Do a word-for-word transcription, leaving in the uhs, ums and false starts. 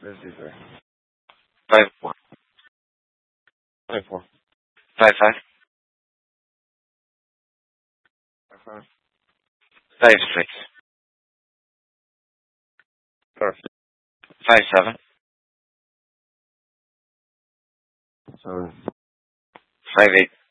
Let's see, sir. Five four. Five four. Five five. Five five. Five six. Perfect. Five seven. Seven. Five eight.